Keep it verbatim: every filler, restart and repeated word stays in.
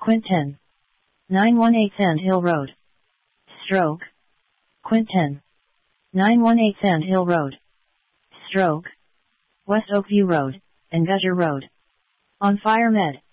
Quint ten. nine one eight Sand Hill Road. Stroke. Quint ten. nine one eight Sand Hill Road. Stroke. West Oakview Road, and Gudger Road. On Fire Med.